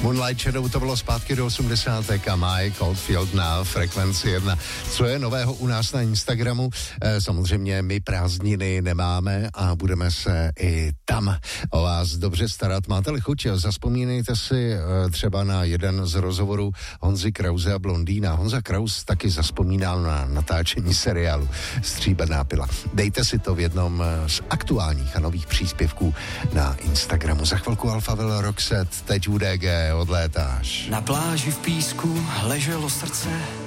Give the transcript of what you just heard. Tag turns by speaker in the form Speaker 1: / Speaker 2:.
Speaker 1: Moonlight Shadow, to bylo zpátky do 80. a Mike Oldfield na Frekvenci 1. Co je nového u nás na Instagramu? Samozřejmě my prázdniny nemáme a budeme se i tam o vás dobře starat. Máte-li chuť, zazpomínejte si třeba na jeden z rozhovorů Honzy Krause a Blondýna. Honza Kraus taky zazpomínal na natáčení seriálu Stříbrná pila. Dejte si to v jednom z aktuálních a nových příspěvků na Instagramu. Za chvilku Alphaville, Roxette, teď UDG, odlétáš.
Speaker 2: Na pláži v písku leželo srdce